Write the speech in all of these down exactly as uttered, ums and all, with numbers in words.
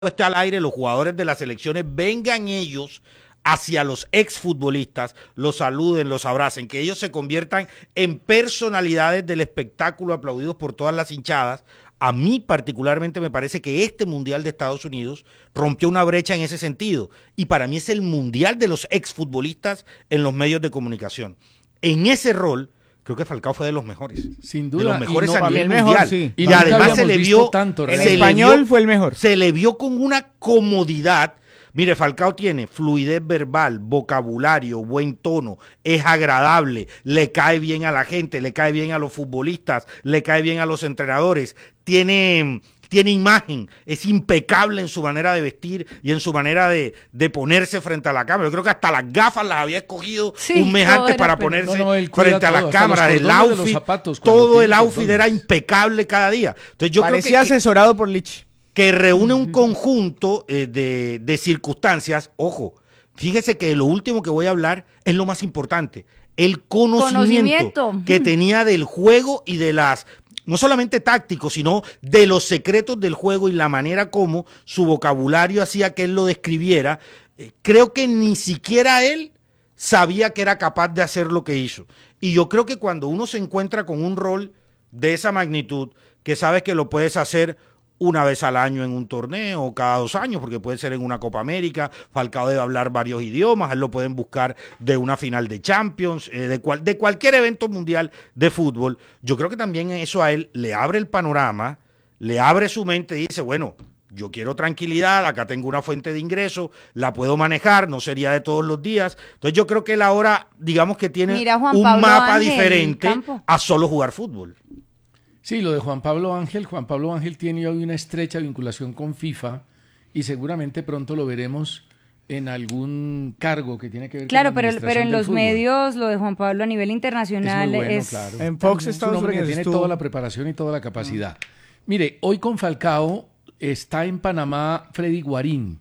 esté al aire, los jugadores de las selecciones vengan ellos hacia los exfutbolistas, los saluden, los abracen, que ellos se conviertan en personalidades del espectáculo aplaudidos por todas las hinchadas. A mí particularmente me parece que este Mundial de Estados Unidos rompió una brecha en ese sentido y para mí es el Mundial de los exfutbolistas en los medios de comunicación. En ese rol creo que Falcao fue de los mejores. Sin duda. De los mejores y no, a nivel mejor, mundial. Sí. Y, y además se le vio... Tanto, en español vio, fue el mejor. Se le vio con una comodidad. Mire, Falcao tiene fluidez verbal, vocabulario, buen tono, es agradable, le cae bien a la gente, le cae bien a los futbolistas, le cae bien a los entrenadores, tiene... tiene imagen, es impecable en su manera de vestir y en su manera de, de ponerse frente a la cámara. Yo creo que hasta las gafas las había escogido sí, un mes antes para pero, ponerse no, no, frente a las cámaras. El outfit, zapatos, todo el outfit era impecable cada día. Entonces yo Parecía creo que, asesorado por Lich. Que reúne un conjunto eh, de, de circunstancias. Ojo, fíjese que lo último que voy a hablar es lo más importante. El conocimiento, conocimiento. que tenía del juego y de las... no solamente táctico, sino de los secretos del juego y la manera como su vocabulario hacía que él lo describiera. Eh, creo que ni siquiera él sabía que era capaz de hacer lo que hizo. Y yo creo que cuando uno se encuentra con un rol de esa magnitud, que sabes que lo puedes hacer una vez al año en un torneo o cada dos años, porque puede ser en una Copa América, Falcao debe hablar varios idiomas, él lo pueden buscar de una final de Champions, eh, de, cual, de cualquier evento mundial de fútbol. Yo creo que también eso a él le abre el panorama, le abre su mente y dice, bueno, yo quiero tranquilidad, acá tengo una fuente de ingreso, la puedo manejar, no sería de todos los días. Entonces yo creo que él ahora, digamos que tiene Mira, un Pablo mapa Ángel, diferente Campo. a solo jugar fútbol. Sí, lo de Juan Pablo Ángel. Juan Pablo Ángel tiene hoy una estrecha vinculación con FIFA y seguramente pronto lo veremos en algún cargo que tiene que ver claro, con la pero, administración pero en del los fútbol. medios lo de Juan Pablo a nivel internacional es, muy bueno, es claro. En Fox es Estados un hombre Unidos que tiene estuvo... toda la preparación y toda la capacidad. Mire, hoy con Falcao está en Panamá Freddy Guarín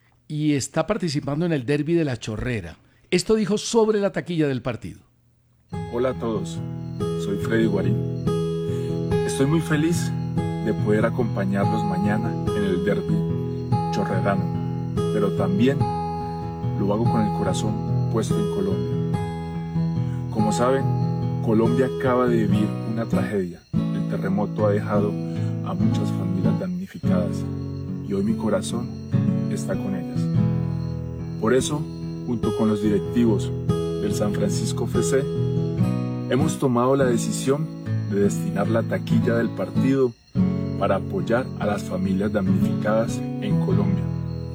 y está participando en el derbi de La Chorrera. Esto dijo sobre la taquilla del partido. Hola a todos, soy Freddy Guarín. Estoy muy feliz de poder acompañarlos mañana en el derbi chorrerano, pero también lo hago con el corazón puesto en Colombia. Como saben, Colombia acaba de vivir una tragedia. El terremoto ha dejado a muchas familias damnificadas y hoy mi corazón está con ellas. Por eso, junto con los directivos del San Francisco F C, hemos tomado la decisión de destinar la taquilla del partido para apoyar a las familias damnificadas en Colombia.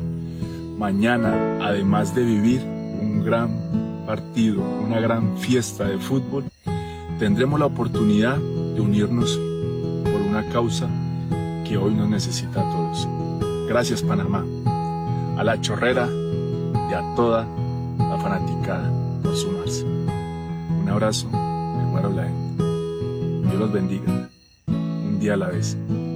Mañana, además de vivir un gran partido, una gran fiesta de fútbol, tendremos la oportunidad de unirnos por una causa que hoy nos necesita a todos. Gracias, Panamá, a La Chorrera y a toda la fanaticada por sumarse. Un abrazo de Guaro La Gente. Dios los bendiga, un día a la vez.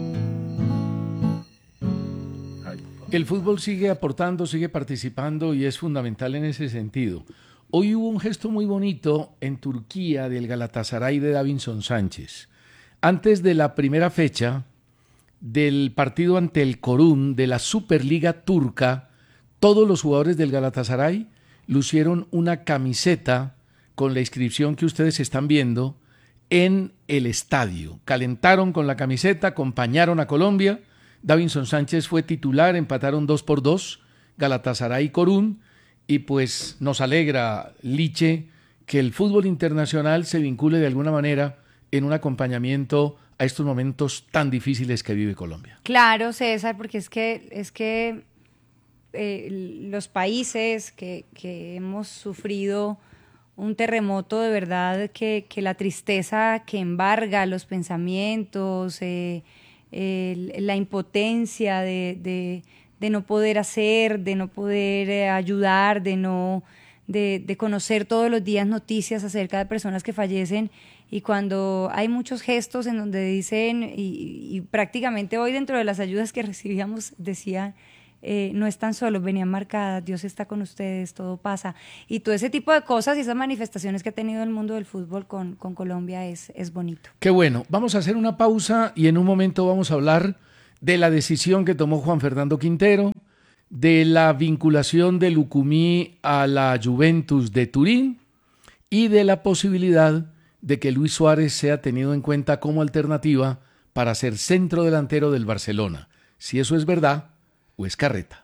Ay, el fútbol sigue aportando, sigue participando y es fundamental en ese sentido. Hoy hubo un gesto muy bonito en Turquía del Galatasaray de Davinson Sánchez. Antes de la primera fecha del partido ante el Korun de la Superliga Turca, todos los jugadores del Galatasaray lucieron una camiseta con la inscripción que ustedes están viendo en el estadio. Calentaron con la camiseta, acompañaron a Colombia. Davinson Sánchez fue titular, empataron dos por dos, Galatasaray y Korun, y pues nos alegra, Liche, que el fútbol internacional se vincule de alguna manera en un acompañamiento a estos momentos tan difíciles que vive Colombia. Claro, César, porque es que, es que eh, los países que, que hemos sufrido un terremoto de verdad que, que la tristeza que embarga los pensamientos, eh, eh, la impotencia de, de, de no poder hacer, de no poder eh, ayudar, de no de, de conocer todos los días noticias acerca de personas que fallecen, y cuando hay muchos gestos en donde dicen, y, y prácticamente hoy dentro de las ayudas que recibíamos decían, Eh, no están solos, venían marcadas, Dios está con ustedes, todo pasa, y todo ese tipo de cosas y esas manifestaciones que ha tenido el mundo del fútbol con, con Colombia es, es bonito. Qué bueno, vamos a hacer una pausa y en un momento vamos a hablar de la decisión que tomó Juan Fernando Quintero, de la vinculación de Lucumí a la Juventus de Turín y de la posibilidad de que Luis Suárez sea tenido en cuenta como alternativa para ser centro delantero del Barcelona. Si eso es verdad o es carreta.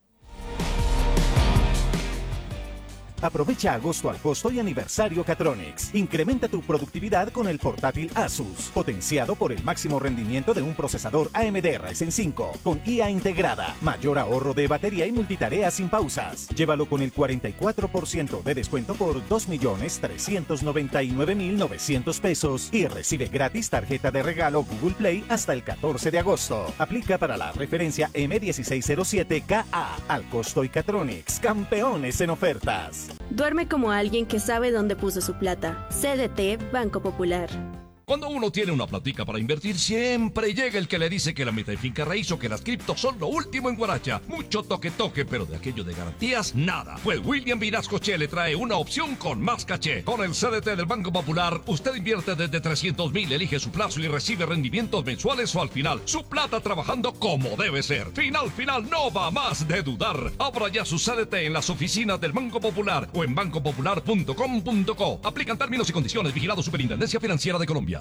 Aprovecha agosto al costo y aniversario Catronics. Incrementa tu productividad con el portátil Asus, potenciado por el máximo rendimiento de un procesador A M D Ryzen cinco, con I A integrada, mayor ahorro de batería y multitarea sin pausas. Llévalo con el cuarenta y cuatro por ciento de descuento por dos millones trescientos noventa y nueve mil novecientos pesos y recibe gratis tarjeta de regalo Google Play hasta el catorce de agosto. Aplica para la referencia M dieciséis cero siete K A. Al costo y Catronics, campeones en ofertas. Duerme como alguien que sabe dónde puso su plata. C D T Banco Popular. Cuando uno tiene una platica para invertir, siempre llega el que le dice que la meta de finca raíz o que las criptos son lo último en Guaracha. Mucho toque-toque, pero de aquello de garantías, nada. Pues William Vinascoche le trae una opción con más caché. Con el C D T del Banco Popular, usted invierte desde trescientos mil, elige su plazo y recibe rendimientos mensuales o al final. Su plata trabajando como debe ser. Final, final, no va más de dudar. Abra ya su C D T en las oficinas del Banco Popular o en banco popular punto com punto co. Aplican términos y condiciones. Vigilado Superintendencia Financiera de Colombia.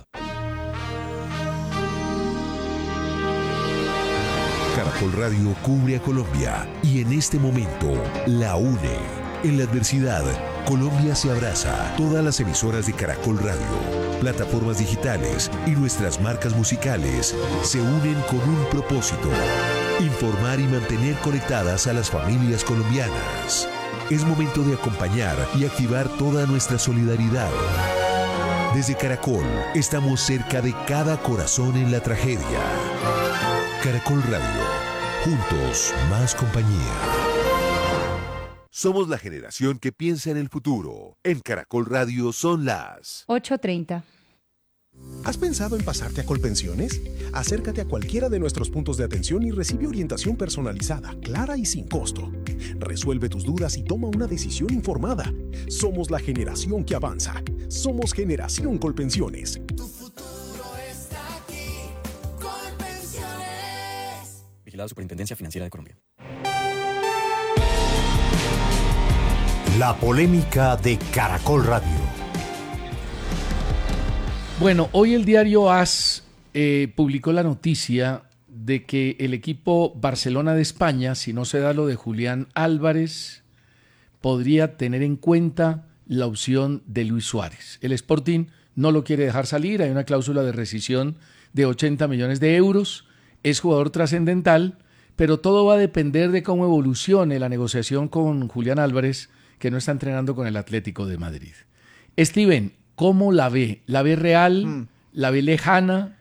Caracol Radio cubre a Colombia y en este momento la une. En la adversidad, Colombia se abraza. Todas las emisoras de Caracol Radio, plataformas digitales y nuestras marcas musicales se unen con un propósito: informar y mantener conectadas a las familias colombianas. Es momento de acompañar y activar toda nuestra solidaridad. Desde Caracol, estamos cerca de cada corazón en la tragedia. Caracol Radio, juntos, más compañía. Somos la generación que piensa en el futuro. En Caracol Radio son las ocho treinta. ¿Has pensado en pasarte a Colpensiones? Acércate a cualquiera de nuestros puntos de atención y recibe orientación personalizada, clara y sin costo. Resuelve tus dudas y toma una decisión informada. Somos la generación que avanza. Somos Generación Colpensiones. Tu futuro está aquí. Colpensiones. Vigilado Superintendencia Financiera de Colombia. La polémica de Caracol Radio. Bueno, hoy el diario AS eh, publicó la noticia de que el equipo Barcelona de España, si no se da lo de Julián Álvarez, podría tener en cuenta la opción de Luis Suárez. El Sporting no lo quiere dejar salir, hay una cláusula de rescisión de ochenta millones de euros, es jugador trascendental, pero todo va a depender de cómo evolucione la negociación con Julián Álvarez, que no está entrenando con el Atlético de Madrid. Steven, ¿cómo la ve? ¿La ve real? Mm. ¿La ve lejana?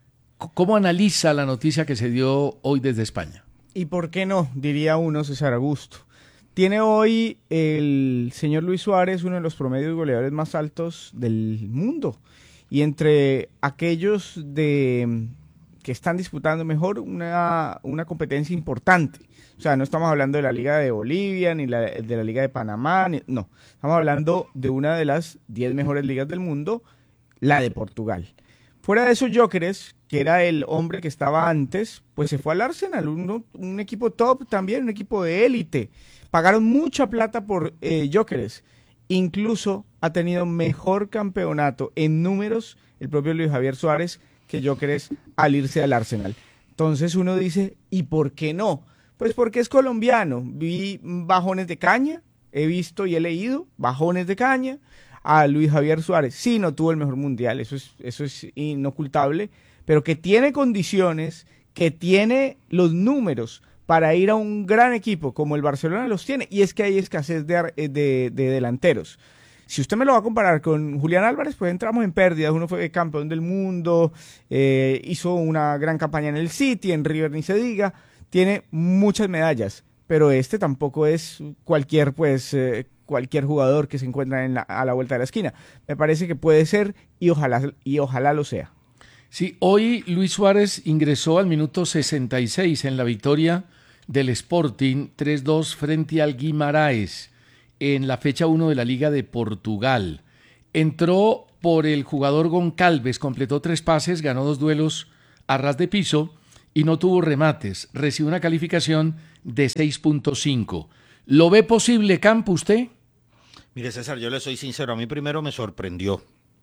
¿Cómo analiza la noticia que se dio hoy desde España? ¿Y por qué no? Diría uno, César Augusto. Tiene hoy el señor Luis Suárez uno de los promedios goleadores más altos del mundo. Y entre aquellos de que están disputando mejor una, una competencia importante. O sea, no estamos hablando de la Liga de Bolivia, ni la, de la Liga de Panamá, ni, no. Estamos hablando de una de las diez mejores ligas del mundo, la de Portugal. Fuera de esos Gyökeres, que era el hombre que estaba antes, pues se fue al Arsenal, un, un equipo top también, un equipo de élite. Pagaron mucha plata por eh, Gyökeres. Incluso ha tenido mejor campeonato en números el propio Luis Javier Suárez que Gyökeres al irse al Arsenal. Entonces uno dice, ¿y por qué no? Pues porque es colombiano. Vi bajones de caña, he visto y he leído bajones de caña. A Luis Javier Suárez sí no tuvo el mejor mundial, eso es, eso es inocultable, pero que tiene condiciones, que tiene los números para ir a un gran equipo como el Barcelona los tiene, y es que hay escasez de, de, de delanteros. Si usted me lo va a comparar con Julián Álvarez, pues entramos en pérdidas. Uno fue campeón del mundo, eh, hizo una gran campaña en el City, en River ni se diga, tiene muchas medallas, pero este tampoco es cualquier, pues, eh, cualquier jugador que se encuentra en la, a la vuelta de la esquina. Me parece que puede ser y ojalá, y ojalá lo sea. Sí, hoy Luis Suárez ingresó al minuto sesenta y seis en la victoria del Sporting tres dos frente al Guimaraes en la fecha uno de la Liga de Portugal. Entró por el jugador Goncalves, completó tres pases, ganó dos duelos a ras de piso y no tuvo remates. Recibió una calificación de seis punto cinco. ¿Lo ve posible, Campo, usted? Mire, César, yo le soy sincero, a mí primero me sorprendió.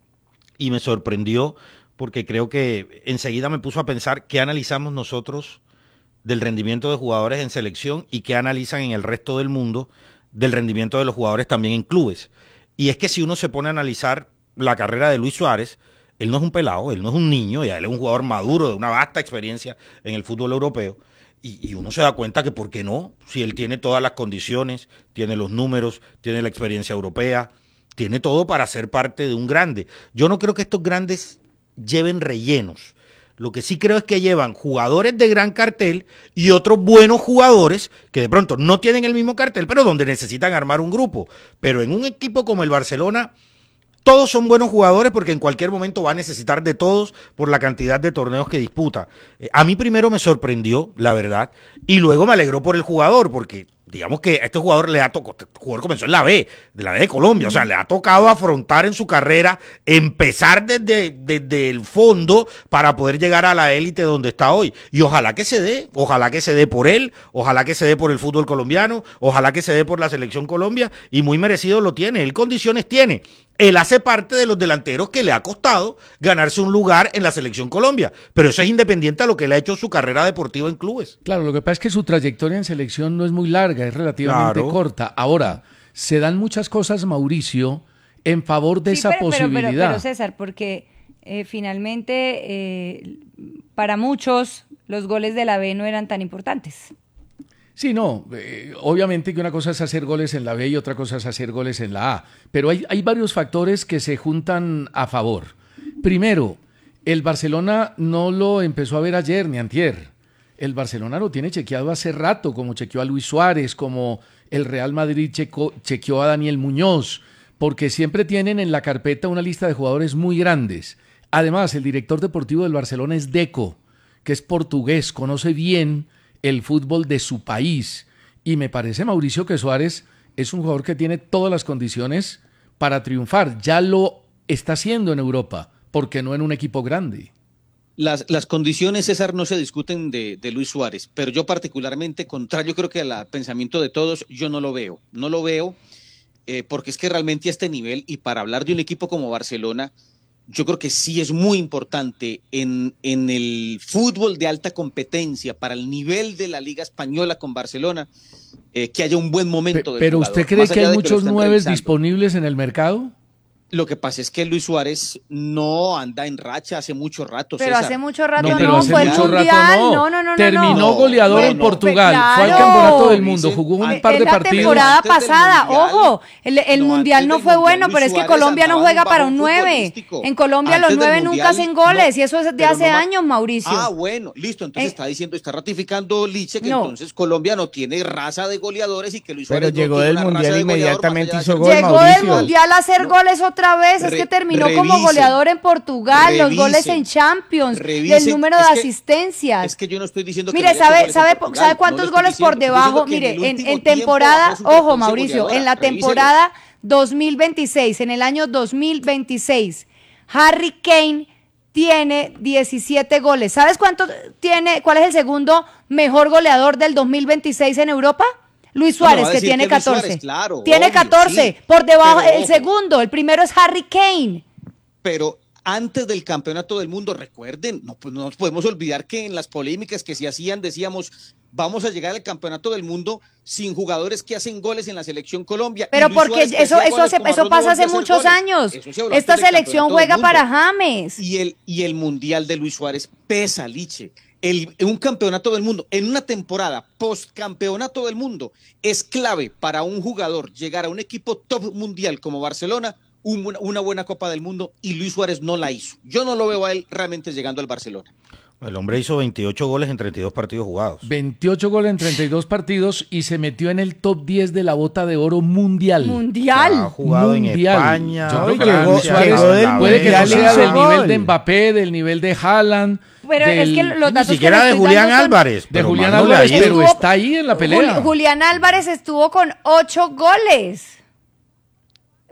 Y me sorprendió porque creo que enseguida me puso a pensar qué analizamos nosotros del rendimiento de jugadores en selección y qué analizan en el resto del mundo del rendimiento de los jugadores también en clubes. Y es que si uno se pone a analizar la carrera de Luis Suárez, él no es un pelado, él no es un niño, ya él es un jugador maduro de una vasta experiencia en el fútbol europeo. Y, y uno se da cuenta que, ¿por qué no? Si él tiene todas las condiciones, tiene los números, tiene la experiencia europea, tiene todo para ser parte de un grande. Yo no creo que estos grandes lleven rellenos. Lo que sí creo es que llevan jugadores de gran cartel y otros buenos jugadores que de pronto no tienen el mismo cartel, pero donde necesitan armar un grupo. Pero en un equipo como el Barcelona, todos son buenos jugadores porque en cualquier momento va a necesitar de todos por la cantidad de torneos que disputa. Eh, a mí primero me sorprendió, la verdad, y luego me alegró por el jugador, porque digamos que a este jugador le ha tocado, este jugador comenzó en la B, de la B de Colombia, o sea, le ha tocado afrontar en su carrera, empezar desde, desde el fondo para poder llegar a la élite donde está hoy. Y ojalá que se dé, ojalá que se dé por él, ojalá que se dé por el fútbol colombiano, ojalá que se dé por la selección Colombia, y muy merecido lo tiene, él condiciones tiene. Él hace parte de los delanteros que le ha costado ganarse un lugar en la selección Colombia, pero eso es independiente a lo que le ha hecho su carrera deportiva en clubes. Claro, lo que pasa es que su trayectoria en selección no es muy larga, es relativamente Claro. corta. Ahora, se dan muchas cosas, Mauricio, en favor de Sí, esa pero, pero, posibilidad. Pero, pero, César, porque eh, finalmente eh, para muchos los goles de la B no eran tan importantes. Sí, no, eh, obviamente que una cosa es hacer goles en la B y otra cosa es hacer goles en la A, pero hay, hay varios factores que se juntan a favor. Primero, el Barcelona no lo empezó a ver ayer ni antier. El Barcelona lo tiene chequeado hace rato, como chequeó a Luis Suárez, como el Real Madrid checo, chequeó a Daniel Muñoz, porque siempre tienen en la carpeta una lista de jugadores muy grandes. Además, el director deportivo del Barcelona es Deco, que es portugués, conoce bien el fútbol de su país, y me parece, Mauricio, que Suárez es un jugador que tiene todas las condiciones para triunfar. Ya lo está haciendo en Europa, porque no en un equipo grande. Las, las condiciones, César, no se discuten de, de Luis Suárez, pero yo particularmente, contrario creo que al pensamiento de todos, yo no lo veo. No lo veo eh, porque es que realmente a este nivel, y para hablar de un equipo como Barcelona, yo creo que sí es muy importante en, en el fútbol de alta competencia, para el nivel de la Liga Española con Barcelona, eh, que haya un buen momento. Pe- del ¿Pero jugador, usted cree más que allá hay de lo muchos estén nueves revisando. disponibles en el mercado? Lo que pasa es que Luis Suárez no anda en racha hace mucho rato, Pero César. hace mucho rato No, no, pero hace fue el mucho rato mundial, no. no, no, no, no. Terminó no. goleador Bueno, en Portugal, claro. fue al campeonato del mundo, jugó un En- par de en la partidos. temporada Antes del pasada, mundial, ojo, el, el no, mundial antes no del fue mundial, bueno, Luis pero es que Suárez Colombia no andaba juega en un para un bajón nueve. futbolístico. En Colombia Antes los del nueve nunca mundial, hacen goles, no, y eso es de pero hace no ma- años, Mauricio. Ah, bueno, listo, entonces Eh, está diciendo, está ratificando Liche que no. entonces Colombia no tiene raza de goleadores y que Luis Pero Suárez no llegó tiene del una raza mundial de goleador inmediatamente más allá de hizo ser- gol, Llegó Mauricio. del mundial a hacer goles otra vez, es Re- que terminó como revisen, goleador en Portugal, los goles revisen, en Champions, y el revisen, número es de que- asistencias. Es que yo no estoy diciendo que Mire, no haya hecho ¿sabe, goles sabe, en Portugal, ¿sabe no cuántos lo estoy goles por diciendo, estoy debajo? diciendo que Mire, el en, último en tiempo temporada, bajó su ojo frecuencia Mauricio, goleadora, en la revíselo. temporada dos mil veintiséis, en el año dos mil veintiséis, Harry Kane tiene diecisiete goles. ¿Sabes cuánto tiene? ¿Cuál es el segundo mejor goleador del dos mil veintiséis en Europa? Luis No, me Suárez, va a que decir tiene que Luis catorce. Suárez, claro, tiene obvio, catorce. sí. Por debajo, Pero, el ojo. segundo, el primero es Harry Kane. Pero antes del campeonato del mundo, recuerden, no, pues no nos podemos olvidar que en las polémicas que se hacían decíamos, vamos a llegar al campeonato del mundo sin jugadores que hacen goles en la selección Colombia. Pero Y Luis porque Suárez, que eso, hacía eso, goles se- como eso arroz, no pasa volvió a hace hacer muchos goles. años. Eso se habló Esta antes del selección campeonato del juega para mundo. James. Y el, y el mundial de Luis Suárez pesa, Liche. El, un campeonato del mundo, en una temporada post-campeonato del mundo, es clave para un jugador llegar a un equipo top mundial como Barcelona, un, una buena Copa del Mundo, y Luis Suárez no la hizo. Yo no lo veo a él realmente llegando al Barcelona. El hombre hizo veintiocho goles en treinta y dos partidos jugados. veintiocho goles en treinta y dos partidos y se metió en el top diez de la bota de oro mundial. Mundial. Ha jugado en Mundial. España. Yo creo que Llegó- Luis Suárez llegó del puede que no Mundial y sea hizo del nivel gol. de Mbappé, del nivel de Haaland, Pero del- es que los Ni datos que siquiera le de estoy Julián dando son- Álvarez. de pero Julián mal no le ha Álvarez, ido. pero Estuvo- está ahí en la pelea. Juli- Julián Álvarez estuvo con ocho goles.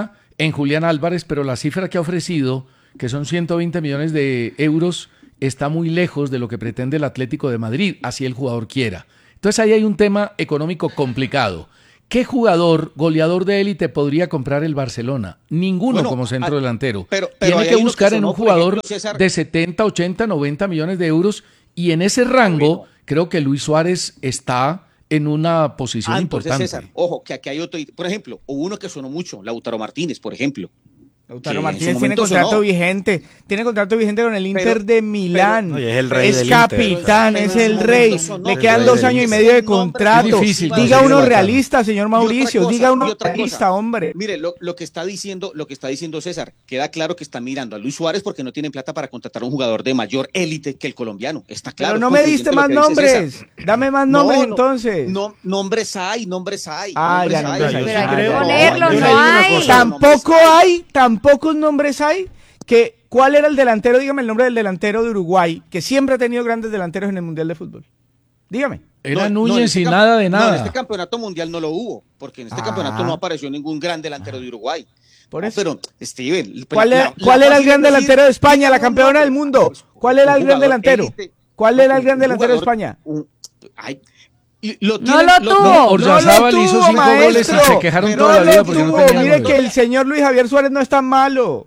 piensa en Julián Álvarez, pero la cifra que ha ofrecido, que son ciento veinte millones de euros, está muy lejos de lo que pretende el Atlético de Madrid, así el jugador quiera. Entonces ahí hay un tema económico complicado. ¿Qué jugador goleador de élite podría comprar el Barcelona? Ninguno bueno, como centro a, delantero. Pero, pero Tiene que buscar que sonó, en un jugador ejemplo, César... de setenta, ochenta, noventa millones de euros y en ese rango bueno. creo que Luis Suárez está en una posición ah, importante. César, ojo, que aquí hay otro, por ejemplo, hubo uno que sonó mucho, Lautaro Martínez, por ejemplo. Lautaro Martínez tiene contrato sonó. vigente, tiene contrato vigente con el Inter pero, de Milán, pero, es, el rey es del capitán, Inter. es el rey, sonó, le quedan dos años y medio de contrato. Difícil, diga uno realista, señor Mauricio, cosa, diga uno realista, cosa. hombre. Mire, lo, lo que está diciendo, lo que está diciendo César, queda claro que está mirando a Luis Suárez porque no tienen plata para contratar a un jugador de mayor élite que el colombiano, está claro. Pero no me diste más nombres, dame más nombres no, no, entonces. No, nombres hay, nombres hay. Ah, ya, nombres hay. Pero hay que ponerlos, no hay. Tampoco hay, tampoco nombres hay, que ¿cuál era el delantero? Dígame el nombre del delantero de Uruguay, que siempre ha tenido grandes delanteros en el Mundial de Fútbol. Dígame. Era no, Núñez no, y nada de nada. No, en este campeonato mundial no lo hubo, porque en este ah. campeonato no apareció ningún gran delantero de Uruguay. Por eso. No, pero, Steven... ¿Cuál, la, era, la, ¿cuál la era el gran delantero de España, la campeona del mundo? ¿Cuál era el gran delantero? Élite, ¿Cuál era el gran delantero de España? Un, ay, Lo tiene, no lo tuvo. Oryazábal no hizo cinco maestro, goles y se quejaron toda la vida porque tuvo. no tenía Mire goles. Que el señor Luis Javier Suárez no es tan malo.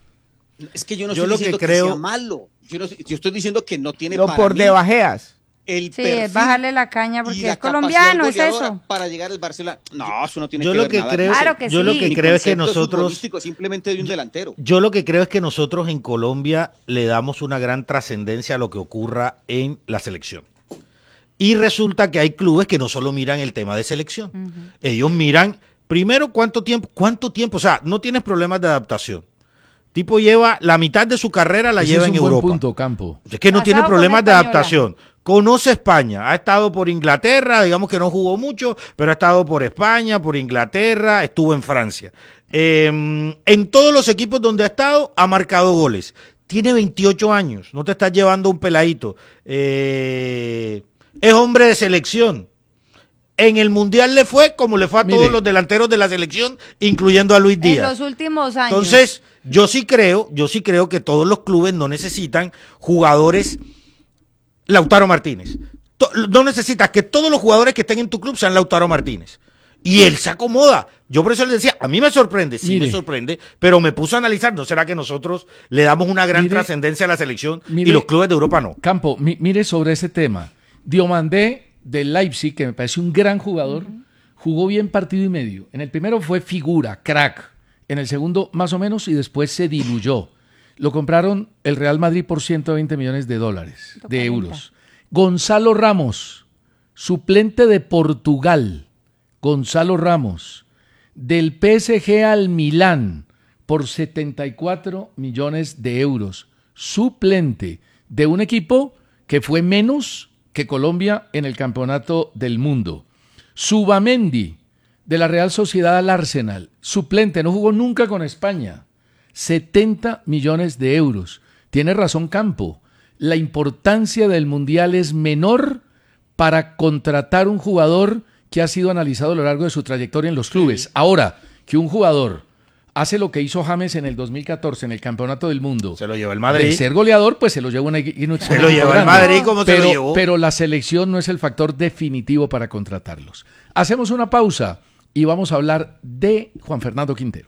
Es que yo no yo estoy lo diciendo que, que, creo... sea malo. Yo, no, yo estoy diciendo que no tiene lo para por mí debajeas. El sí, es bajarle la caña porque la es colombiano, es eso. Para llegar al Barcelona. No, eso no tiene yo que lo ver que nada. Creo, claro que yo sí. lo que creo es que nosotros simplemente de un delantero. Yo lo que creo es que nosotros en Colombia le damos una gran trascendencia a lo que ocurra en la selección. Y resulta que hay clubes que no solo miran el tema de selección. Uh-huh. Ellos miran, primero, cuánto tiempo, cuánto tiempo, o sea, no tienes problemas de adaptación. Tipo lleva, la mitad de su carrera la Ese lleva es un en buen Europa. punto, Campo. Es que no Pasado tiene problemas de española. adaptación. Conoce España, ha estado por Inglaterra, digamos que no jugó mucho, pero ha estado por España, por Inglaterra, estuvo en Francia. Eh, en todos los equipos donde ha estado, ha marcado goles. Tiene veintiocho años, no te estás llevando un peladito. Eh... Es hombre de selección. En el Mundial le fue como le fue a Mire, todos los delanteros de la selección, incluyendo a Luis Díaz. En los últimos años. Entonces, yo sí creo, yo sí creo que todos los clubes no necesitan jugadores. Lautaro Martínez. No necesitas que todos los jugadores que estén en tu club sean Lautaro Martínez. Y él se acomoda. Yo por eso le decía, a mí me sorprende, sí Mire, me sorprende, pero me puso a analizar, ¿no será que nosotros le damos una gran mire, trascendencia a la selección mire, y los clubes de Europa no? Campo, mi, mire sobre ese tema. Diomandé del Leipzig, que me parece un gran jugador, uh-huh. jugó bien partido y medio. En el primero fue figura, crack. En el segundo más o menos y después se diluyó. Lo compraron el Real Madrid por ciento veinte millones de dólares, de euros. Gonzalo Ramos, suplente de Portugal. Gonzalo Ramos, del P S G al Milán por setenta y cuatro millones de euros. Suplente de un equipo que fue menos que Colombia en el campeonato del mundo. Subamendi, de la Real Sociedad al Arsenal, suplente, no jugó nunca con España, setenta millones de euros. Tiene razón Campo, la importancia del Mundial es menor para contratar un jugador que ha sido analizado a lo largo de su trayectoria en los clubes. Ahora, que un jugador hace lo que hizo James en el dos mil catorce en el Campeonato del Mundo. Se lo lleva el Madrid. De ser goleador, pues se lo lleva una no, Se lo lleva el Madrid como pero, se lo llevó. Pero la selección no es el factor definitivo para contratarlos. Hacemos una pausa y vamos a hablar de Juan Fernando Quintero.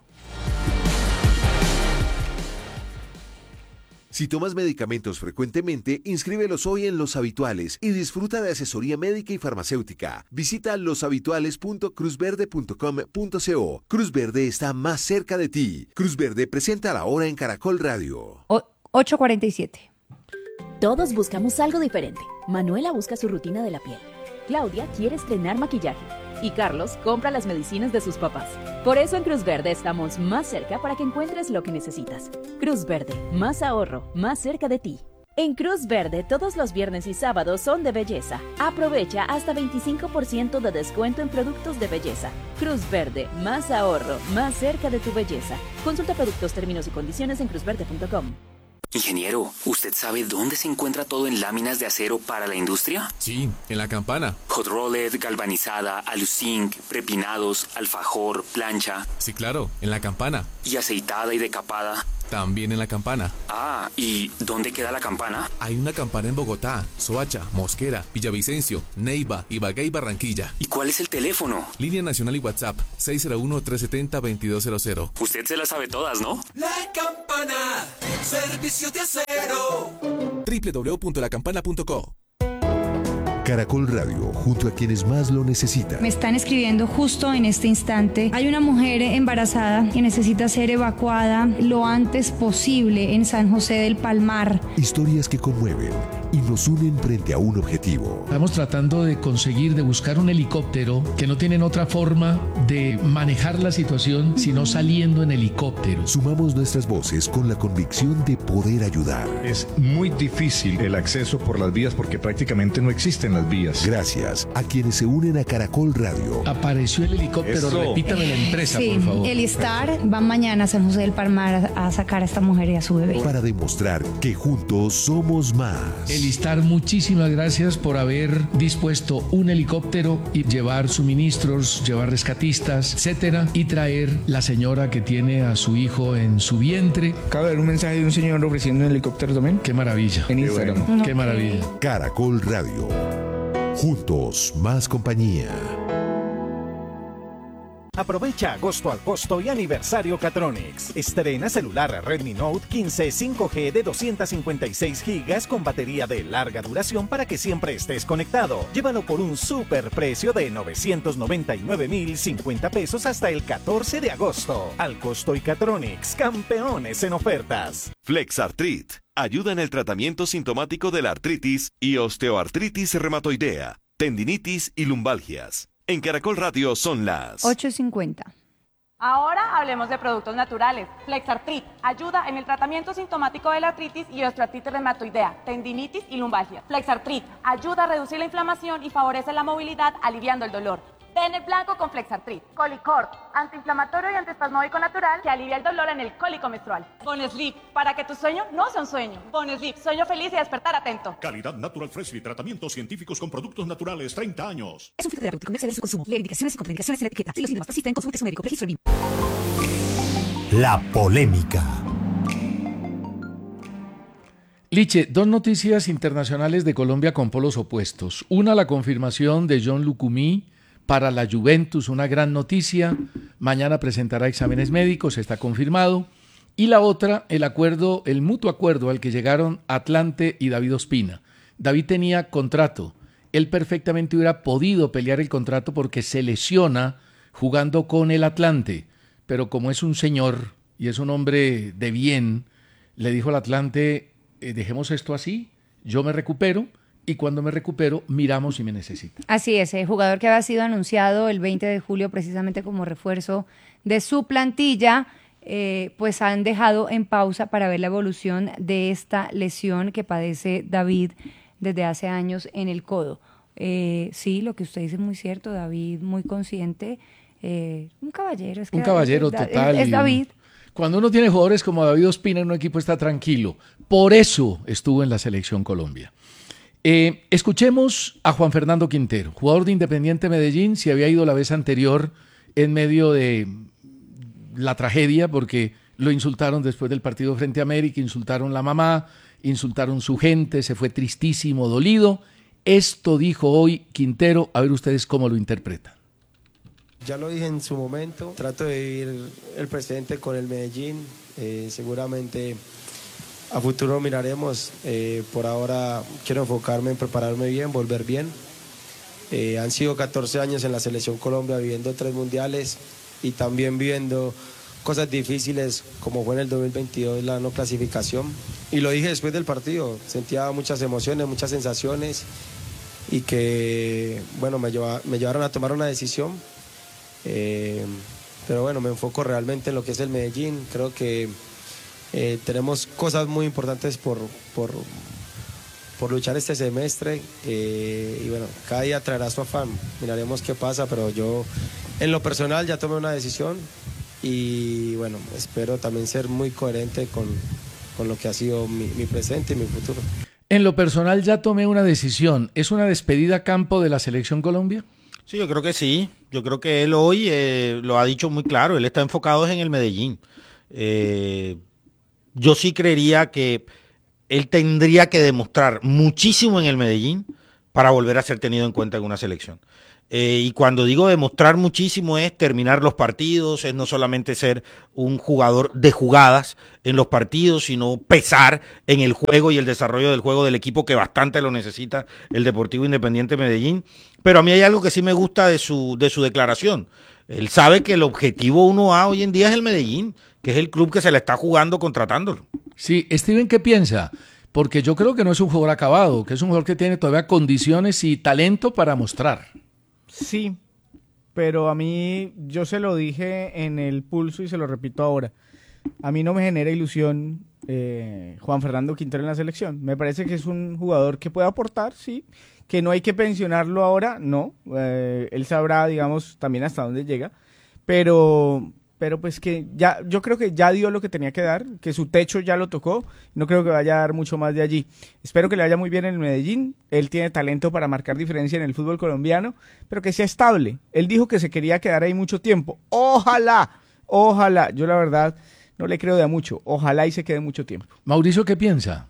Si tomas medicamentos frecuentemente, inscríbelos hoy en Los Habituales y disfruta de asesoría médica y farmacéutica. Visita los habituales punto cruz verde punto com punto co. Cruz Verde está más cerca de ti. Cruz Verde presenta la hora en Caracol Radio. O- ocho cuarenta y siete. Todos buscamos algo diferente. Manuela busca su rutina de la piel. Claudia quiere estrenar maquillaje. Y Carlos compra las medicinas de sus papás. Por eso en Cruz Verde estamos más cerca para que encuentres lo que necesitas. Cruz Verde, más ahorro, más cerca de ti. En Cruz Verde todos los viernes y sábados son de belleza. Aprovecha hasta veinticinco por ciento de descuento en productos de belleza. Cruz Verde, más ahorro, más cerca de tu belleza. Consulta productos, términos y condiciones en cruz verde punto com. Ingeniero, ¿usted sabe dónde se encuentra todo en láminas de acero para la industria? Sí, en la Campana. Hot rolled, galvanizada, aluzinc, prepinados, alfajor, plancha. Sí, claro, en la Campana. ¿Y aceitada y decapada? también en La Campana. Ah, ¿y dónde queda La Campana? Hay una campana en Bogotá, Soacha, Mosquera, Villavicencio, Neiva, Ibagué y Barranquilla. ¿Y cuál es el teléfono? Línea nacional y WhatsApp, seis cero uno, tres siete cero, veintidós cero cero. Usted se las sabe todas, ¿no? La Campana, servicio de acero. doble u doble u doble u punto la campana punto co. Caracol Radio, junto a quienes más lo necesitan. Me están escribiendo justo en este instante. Hay una mujer embarazada que necesita ser evacuada lo antes posible en San José del Palmar. Historias que conmueven y nos unen frente a un objetivo. Estamos tratando de conseguir, de buscar un helicóptero que no tienen otra forma de manejar la situación sino saliendo en helicóptero. Sumamos nuestras voces con la convicción de poder ayudar. Es muy difícil el acceso por las vías porque prácticamente no existen las vías. Gracias a quienes se unen a Caracol Radio. Apareció el helicóptero, Eso. Repítame la empresa, Sí, por favor. el Star va mañana a San José del Palmar a, a sacar a esta mujer y a su bebé. Para demostrar que juntos somos más. El Star, muchísimas gracias por haber dispuesto un helicóptero y llevar suministros, llevar rescatistas, etcétera, y traer la señora que tiene a su hijo en su vientre. Acaba de ver un mensaje de un señor ofreciendo un helicóptero también. Qué maravilla. En Instagram. Bueno. Qué maravilla. Caracol Radio. Juntos, más compañía. Aprovecha agosto al costo y aniversario Catronics. Estrena celular Redmi Note quince cinco G de doscientos cincuenta y seis gigas con batería de larga duración para que siempre estés conectado. Llévalo por un super precio de novecientos noventa y nueve mil cincuenta pesos hasta el catorce de agosto. Al costo y Catronics, campeones en ofertas. Flexartrit ayuda en el tratamiento sintomático de la artritis y osteoartritis reumatoidea, tendinitis y lumbalgias. En Caracol Radio son las ocho cincuenta. Ahora hablemos de productos naturales. Flexartrit ayuda en el tratamiento sintomático de la artritis y osteoartritis reumatoidea, tendinitis y lumbalgia. Flexartrit ayuda a reducir la inflamación y favorece la movilidad, aliviando el dolor. Ten el blanco con Flexartrit. Colicort, antiinflamatorio y antiespasmódico natural que alivia el dolor en el cólico menstrual. Bonesleep, para que tu sueño no sea un sueño. Bonesleep, sueño feliz y despertar atento. Calidad Natural Fresh y tratamientos científicos con productos naturales, treinta años. Es un fitoterapéutico, no excede su consumo. Lee indicaciones y contraindicaciones en la etiqueta. Si los síntomas persisten, consulte a su médico. Registro B I M. La polémica. Liche, dos noticias internacionales de Colombia con polos opuestos. Una, la confirmación de John Lucumí para la Juventus, una gran noticia. Mañana presentará exámenes médicos, está confirmado. Y la otra, el acuerdo, el mutuo acuerdo al que llegaron Atlante y David Ospina. David tenía contrato. Él perfectamente hubiera podido pelear el contrato porque se lesiona jugando con el Atlante. Pero como es un señor y es un hombre de bien, le dijo al Atlante, eh, dejemos esto así, yo me recupero. Y cuando me recupero, miramos si me necesita. Así es, el jugador que había sido anunciado el veinte de julio precisamente como refuerzo de su plantilla, eh, pues han dejado en pausa para ver la evolución de esta lesión que padece David desde hace años en el codo. Eh, sí, lo que usted dice es muy cierto, David muy consciente, eh, un caballero. Es que un caballero es, total. Es, es David. Cuando uno tiene jugadores como David Ospina en un equipo está tranquilo. Por eso estuvo en la Selección Colombia. Eh, escuchemos a Juan Fernando Quintero, jugador de Independiente Medellín, se había ido la vez anterior en medio de la tragedia porque lo insultaron después del partido frente a América, insultaron la mamá, insultaron su gente, se fue tristísimo, dolido. Esto dijo hoy Quintero, a ver ustedes cómo lo interpretan. Ya lo dije en su momento, trato de vivir el presente con el Medellín, eh, seguramente a futuro miraremos, eh, por ahora quiero enfocarme en prepararme bien, volver bien. Eh, han sido catorce años en la Selección Colombia viviendo tres mundiales y también viviendo cosas difíciles como fue en el dos mil veintidós la no clasificación. Y lo dije después del partido, sentía muchas emociones, muchas sensaciones y que bueno, me, lleva, me llevaron a tomar una decisión. Eh, pero bueno, me enfoco realmente en lo que es el Medellín, creo que Eh, tenemos cosas muy importantes por, por, por luchar este semestre eh, y bueno, cada día traerá su afán, miraremos qué pasa, pero yo en lo personal ya tomé una decisión y bueno, espero también ser muy coherente con, con lo que ha sido mi, mi presente y mi futuro. En lo personal ya tomé una decisión, ¿es una despedida a campo de la Selección Colombia? Sí, yo creo que sí, yo creo que él hoy eh, lo ha dicho muy claro, él está enfocado en el Medellín. Eh, yo sí creería que él tendría que demostrar muchísimo en el Medellín para volver a ser tenido en cuenta en una selección. Eh, y cuando digo demostrar muchísimo es terminar los partidos, es no solamente ser un jugador de jugadas en los partidos, sino pesar en el juego y el desarrollo del juego del equipo, que bastante lo necesita el Deportivo Independiente Medellín. Pero a mí hay algo que sí me gusta de su, de su declaración. Él sabe que el objetivo uno A hoy en día es el Medellín, que es el club que se le está jugando contratándolo. Sí, Steven, ¿qué piensa? Porque yo creo que no es un jugador acabado, que es un jugador que tiene todavía condiciones y talento para mostrar. Sí, pero a mí, yo se lo dije en el pulso y se lo repito ahora, a mí no me genera ilusión eh, Juan Fernando Quintero en la selección. Me parece que es un jugador que puede aportar, sí, que no hay que pensionarlo ahora, no, eh, él sabrá, digamos, también hasta dónde llega, pero... pero pues que ya, yo creo que ya dio lo que tenía que dar, que su techo ya lo tocó, no creo que vaya a dar mucho más de allí. Espero que le vaya muy bien en el Medellín, él tiene talento para marcar diferencia en el fútbol colombiano, pero que sea estable. Él dijo que se quería quedar ahí mucho tiempo, ojalá, ojalá, yo la verdad no le creo de a mucho, ojalá y se quede mucho tiempo. Mauricio, ¿qué piensa?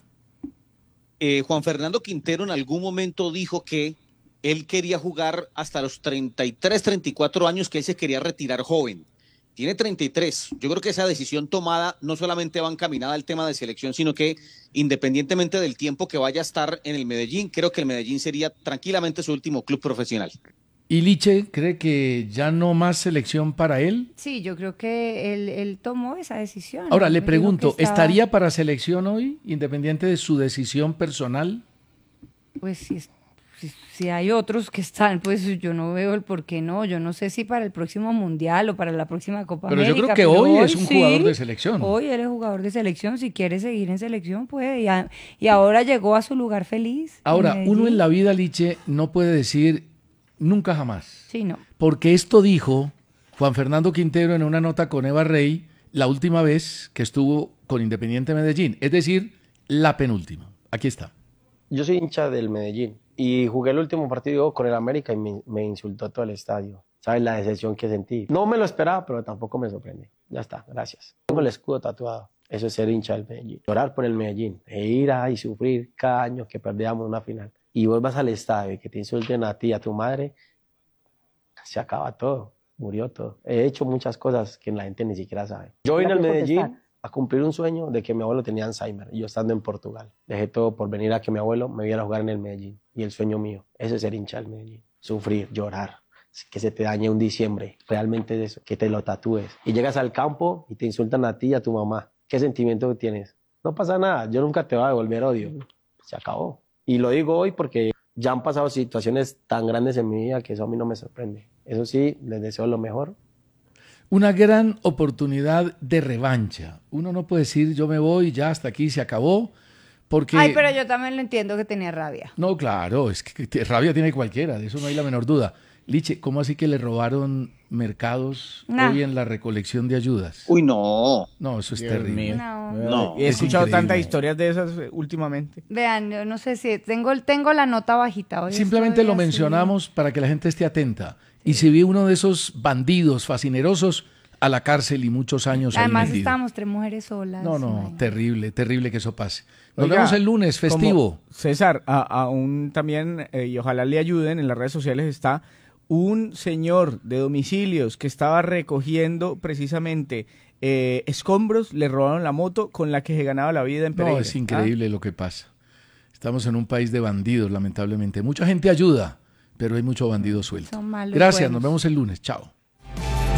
Eh, Juan Fernando Quintero en algún momento dijo que él quería jugar hasta los treinta y tres, treinta y cuatro años, que él se quería retirar joven. Tiene treinta y tres. Yo creo que esa decisión tomada no solamente va encaminada al tema de selección, sino que independientemente del tiempo que vaya a estar en el Medellín, creo que el Medellín sería tranquilamente su último club profesional. ¿Y Liche cree que ya no más selección para él? Sí, yo creo que él, él tomó esa decisión. Ahora, le Me pregunto, dijo que estaba... ¿estaría para selección hoy, independiente de su decisión personal? Pues sí, si, si hay otros que están, pues yo no veo el por qué no. Yo no sé si para el próximo Mundial o para la próxima Copa pero América. Pero yo creo que hoy, hoy es un sí, jugador de selección. Hoy él es jugador de selección. Si quiere seguir en selección, puede. Y, a, y ahora llegó a su lugar feliz. Ahora, uno en la vida, Liche, no puede decir nunca jamás. Sí, no. Porque esto dijo Juan Fernando Quintero en una nota con Eva Rey la última vez que estuvo con Independiente Medellín. Es decir, la penúltima. Aquí está. Yo soy hincha del Medellín. Y jugué el último partido con el América y me, me insultó todo el estadio. ¿Sabes la decepción que sentí? No me lo esperaba, pero tampoco me sorprende. Ya está, gracias. Tengo el escudo tatuado. Eso es ser hincha del Medellín. Llorar por el Medellín. E ir a y sufrir cada año que perdíamos una final. Y vos vas al estadio y que te insulten a ti y a tu madre, se acaba todo. Murió todo. He hecho muchas cosas que la gente ni siquiera sabe. Yo vine al Medellín a cumplir un sueño de que mi abuelo tenía Alzheimer y yo estando en Portugal. Dejé todo por venir a que mi abuelo me viera a jugar en el Medellín. Y el sueño mío, eso es ser hincha del Medellín. Sufrir, llorar, que se te dañe un diciembre. Realmente es eso, que te lo tatúes. Y llegas al campo y te insultan a ti y a tu mamá. ¿Qué sentimiento tienes? No pasa nada, yo nunca te voy a devolver odio. Se acabó. Y lo digo hoy porque ya han pasado situaciones tan grandes en mi vida que eso a mí no me sorprende. Eso sí, les deseo lo mejor. Una gran oportunidad de revancha. Uno no puede decir yo me voy, ya hasta aquí se acabó, porque... Ay, pero yo también lo entiendo que tenía rabia. No, claro, es que rabia tiene cualquiera, de eso no hay la menor duda. Liche, ¿cómo así que le robaron mercados nah. hoy en la recolección de ayudas? Uy, no. No, eso es Dios terrible. No. no. He escuchado tantas historias de esas últimamente. Vean, yo no sé si tengo, tengo la nota bajita. Hoy Simplemente lo así. mencionamos para que la gente esté atenta. Y si vi uno de esos bandidos fascinerosos, a la cárcel y muchos años Además ahí estábamos tres mujeres solas. No, no, imagínate. terrible, terrible que eso pase. Nos Oiga, vemos el lunes, festivo. César, aún también, eh, y ojalá le ayuden, en las redes sociales está un señor de domicilios que estaba recogiendo precisamente eh, escombros, le robaron la moto con la que se ganaba la vida en Pereira. No, es increíble ¿Ah? lo que pasa. Estamos en un país de bandidos, lamentablemente. Mucha gente ayuda, pero hay mucho bandido suelto. Son malos Gracias, buenos. Nos vemos el lunes. Chao.